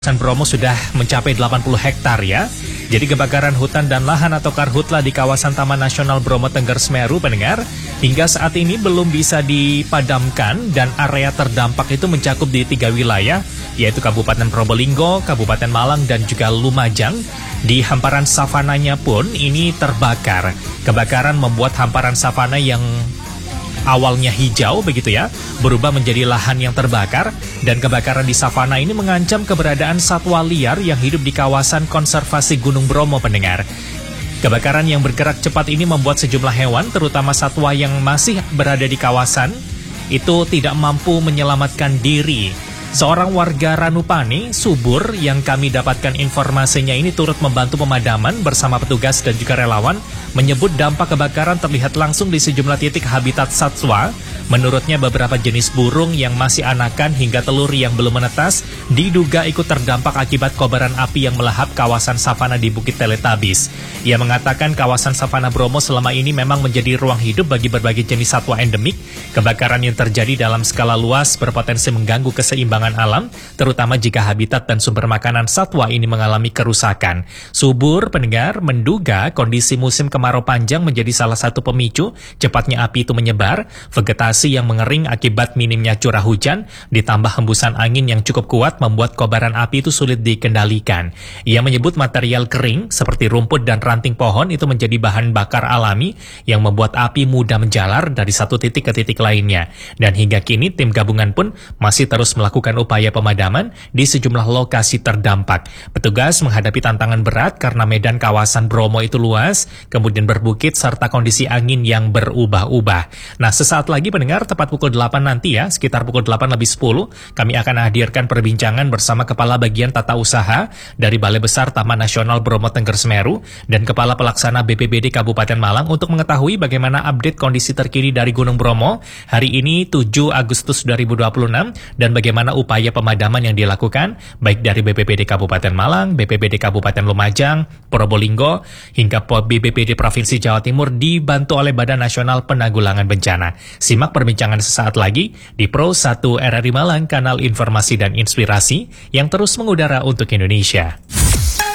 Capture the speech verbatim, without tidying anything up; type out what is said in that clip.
Kawasan Bromo sudah mencapai delapan puluh hektar ya. Jadi kebakaran hutan dan lahan atau karhutla di kawasan Taman Nasional Bromo Tengger Semeru pendengar, hingga saat ini belum bisa dipadamkan dan area terdampak itu mencakup di tiga wilayah, yaitu Kabupaten Probolinggo, Kabupaten Malang, dan juga Lumajang. Di hamparan savananya pun ini terbakar. Kebakaran membuat hamparan savana yang awalnya hijau begitu ya, berubah menjadi lahan yang terbakar, dan kebakaran di savana ini mengancam keberadaan satwa liar yang hidup di kawasan konservasi Gunung Bromo pendengar. Kebakaran yang bergerak cepat ini membuat sejumlah hewan, terutama satwa yang masih berada di kawasan, itu tidak mampu menyelamatkan diri. Seorang warga Ranupane, Subur, yang kami dapatkan informasinya ini turut membantu pemadaman bersama petugas dan juga relawan, menyebut dampak kebakaran terlihat langsung di sejumlah titik habitat satwa. Menurutnya beberapa jenis burung yang masih anakan hingga telur yang belum menetas diduga ikut terdampak akibat kobaran api yang melahap kawasan savana di Bukit Teletabis. Ia mengatakan kawasan savana Bromo selama ini memang menjadi ruang hidup bagi berbagai jenis satwa endemik. Kebakaran yang terjadi dalam skala luas berpotensi mengganggu keseimbangan alam, terutama jika habitat dan sumber makanan satwa ini mengalami kerusakan. Subur pendengar menduga kondisi musim kemarau panjang menjadi salah satu pemicu cepatnya api itu menyebar. Vegetasi yang mengering akibat minimnya curah hujan ditambah hembusan angin yang cukup kuat membuat kobaran api itu sulit dikendalikan. Ia menyebut material kering seperti rumput dan ranting pohon itu menjadi bahan bakar alami yang membuat api mudah menjalar dari satu titik ke titik lainnya. Dan hingga kini tim gabungan pun masih terus melakukan upaya pemadaman di sejumlah lokasi terdampak. Petugas menghadapi tantangan berat karena medan kawasan Bromo itu luas, kemudian berbukit serta kondisi angin yang berubah-ubah. Nah, sesaat lagi pendengar, tepat pukul delapan nanti ya, sekitar pukul delapan lebih sepuluh, kami akan hadirkan perbincangan bersama Kepala Bagian Tata Usaha dari Balai Besar Taman Nasional Bromo Tengger Semeru dan Kepala Pelaksana B P B D Kabupaten Malang untuk mengetahui bagaimana update kondisi terkini dari Gunung Bromo hari ini tujuh Agustus dua ribu dua puluh enam dan bagaimana upaya pemadaman yang dilakukan baik dari B P B D Kabupaten Malang, B P B D Kabupaten Lumajang, Probolinggo, hingga B P B D Provinsi Jawa Timur dibantu oleh Badan Nasional Penanggulangan Bencana. Simak perbincangan sesaat lagi di Pro satu R R I Malang, kanal informasi dan inspirasi yang terus mengudara untuk Indonesia.